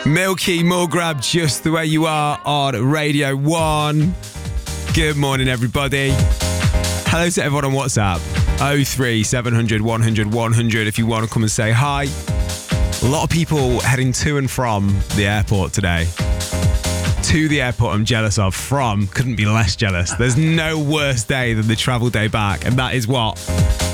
Milky Mulgrab, just the way you are on Radio 1. Good morning, everybody. Hello to everyone on WhatsApp. 03 700 100 100 if you want to come and say hi. A lot of people heading to and from the airport today. To the airport I'm jealous of. From, couldn't be less jealous. There's no worse day than the travel day back, and that is what?